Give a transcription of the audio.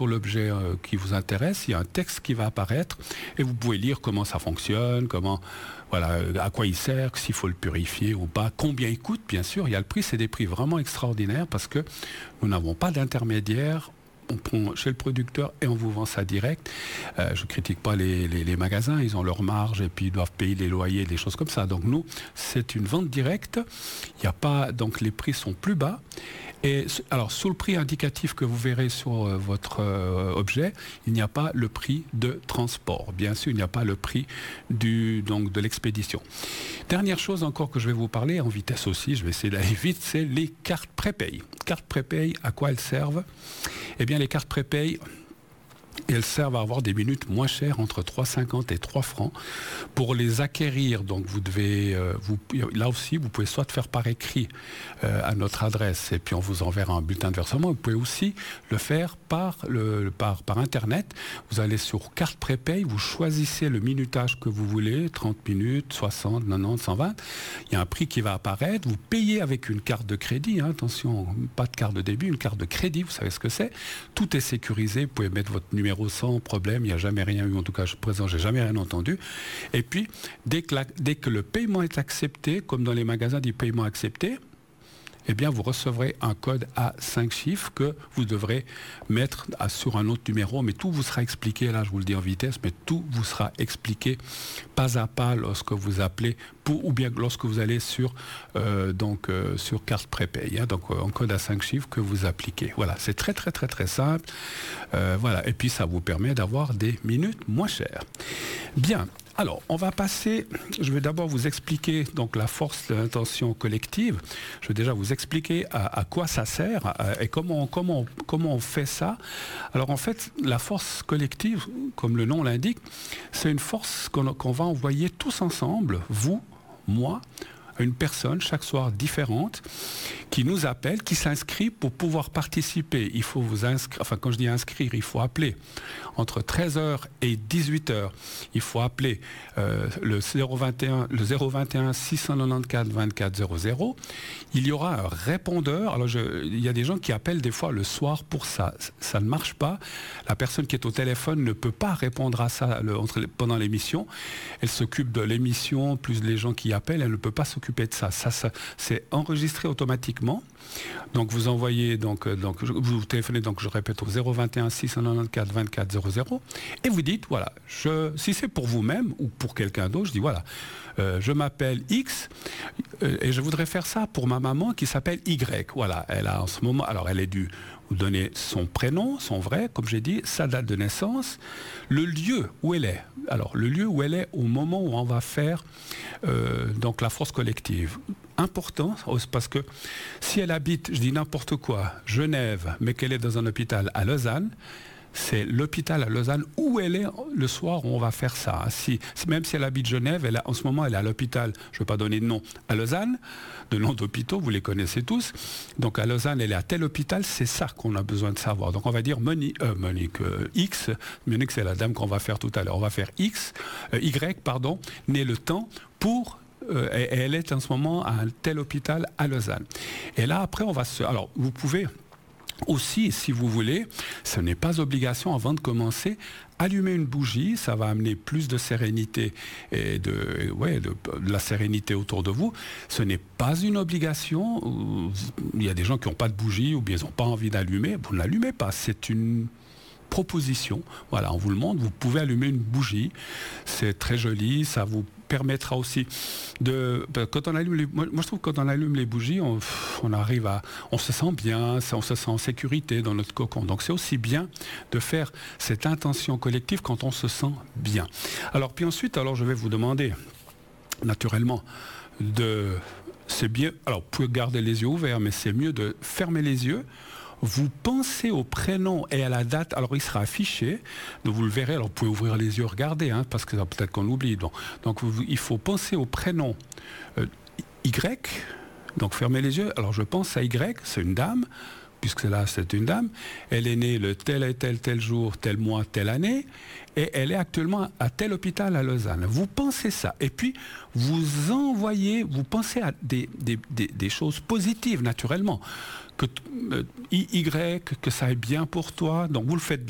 sur l'objet qui vous intéresse, il y a un texte qui va apparaître et vous pouvez lire comment ça fonctionne, voilà, à quoi il sert, s'il faut le purifier ou pas, combien il coûte, bien sûr. Il y a le prix, c'est des prix vraiment extraordinaires parce que nous n'avons pas d'intermédiaire. On prend chez le producteur et on vous vend ça direct. Je ne critique pas les magasins, ils ont leur marge et puis ils doivent payer les loyers, des choses comme ça. Donc nous, c'est une vente directe. Il n'y a pas, donc les prix sont plus bas. Et alors, sous le prix indicatif que vous verrez sur votre objet, il n'y a pas le prix de transport. Bien sûr, il n'y a pas le prix de l'expédition. Dernière chose encore que je vais vous parler, en vitesse aussi, je vais essayer d'aller vite, c'est les cartes prépay. Cartes prépay, à quoi elles servent ? Eh bien, les cartes prépay, elles servent à avoir des minutes moins chères, entre 3,50 et 3 francs. Pour les acquérir, donc vous devez, là aussi, vous pouvez soit faire par écrit à notre adresse et puis on vous enverra un bulletin de versement. Vous pouvez aussi le faire par Internet. Vous allez sur carte prépay, vous choisissez le minutage que vous voulez, 30 minutes, 60, 90, 120. Il y a un prix qui va apparaître. Vous payez avec une carte de crédit. Hein, attention, pas de carte de débit, une carte de crédit, vous savez ce que c'est. Tout est sécurisé. Vous pouvez mettre votre numéro sans problème, il n'y a jamais rien eu, en tout cas je présent, j'ai jamais rien entendu. Et puis, dès que le paiement est accepté, comme dans les magasins du paiement accepté, eh bien vous recevrez un code à 5 chiffres que vous devrez mettre sur un autre numéro, mais tout vous sera expliqué, là je vous le dis en vitesse, mais tout vous sera expliqué pas à pas lorsque vous appelez, ou bien lorsque vous allez sur carte prépay, hein, donc un code à 5 chiffres que vous appliquez. Voilà, c'est très très très très simple. Voilà, et puis ça vous permet d'avoir des minutes moins chères. Bien. Alors, on va passer, je vais d'abord vous expliquer donc la force de l'intention collective. Je vais déjà vous expliquer à quoi ça sert et comment on fait ça. Alors en fait, la force collective, comme le nom l'indique, c'est une force qu'on va envoyer tous ensemble, vous, moi, à une personne chaque soir différente qui nous appelle, qui s'inscrit pour pouvoir participer. Il faut vous inscrire, enfin quand je dis inscrire, il faut appeler entre 13h et 18h. Il faut appeler le 021 694 24 00. Il y aura un répondeur. Alors il y a des gens qui appellent des fois le soir pour ça. Ça ne marche pas. La personne qui est au téléphone ne peut pas répondre à ça pendant l'émission. Elle s'occupe de l'émission, plus les gens qui appellent, elle ne peut pas s'occuper de ça. Ça c'est enregistré automatiquement. Donc vous envoyez, vous téléphonez, donc je répète, au 021 694 24 00 et vous dites, voilà, si c'est pour vous-même ou pour quelqu'un d'autre, je dis, voilà, je m'appelle X et je voudrais faire ça pour ma maman qui s'appelle Y. Voilà, elle a en ce moment, alors elle est due vous donner son prénom, son vrai, comme j'ai dit, sa date de naissance, le lieu où elle est. Alors, le lieu où elle est au moment où on va faire donc la force collective. Important, parce que si elle habite, je dis n'importe quoi, Genève, mais qu'elle est dans un hôpital à Lausanne, c'est l'hôpital à Lausanne où elle est le soir où on va faire ça. Même si elle habite Genève, en ce moment elle est à l'hôpital, je ne vais pas donner de nom, à Lausanne, de nom d'hôpitaux, vous les connaissez tous. Donc à Lausanne, elle est à tel hôpital, c'est ça qu'on a besoin de savoir. Donc on va dire Monique X, Monique c'est la dame qu'on va faire tout à l'heure. On va faire Y, né le temps pour... et elle est en ce moment à un tel hôpital à Lausanne. Et là après alors vous pouvez... Aussi, si vous voulez, ce n'est pas obligation avant de commencer, allumer une bougie, ça va amener plus de sérénité et de la sérénité autour de vous. Ce n'est pas une obligation. Il y a des gens qui n'ont pas de bougie ou bien ils n'ont pas envie d'allumer. Vous ne l'allumez pas, c'est une proposition. Voilà, on vous le montre, vous pouvez allumer une bougie. C'est très joli, ça vous permettra aussi quand on allume moi je trouve que quand on allume les bougies, on se sent bien, on se sent en sécurité dans notre cocon. Donc c'est aussi bien de faire cette intention collective quand on se sent bien. Alors puis ensuite, je vais vous demander naturellement c'est bien, alors vous pouvez garder les yeux ouverts, mais c'est mieux de fermer les yeux. Vous pensez au prénom et à la date, alors il sera affiché, donc vous le verrez, alors vous pouvez ouvrir les yeux, regarder, parce que peut-être qu'on l'oublie. Donc il faut penser au prénom Y, donc fermez les yeux, alors je pense à Y, c'est une dame, puisque là c'est une dame, elle est née le tel et tel jour, tel mois, telle année, et elle est actuellement à tel hôpital à Lausanne. Vous pensez ça, et puis vous pensez à des choses positives naturellement, que ça est bien pour toi, donc vous le faites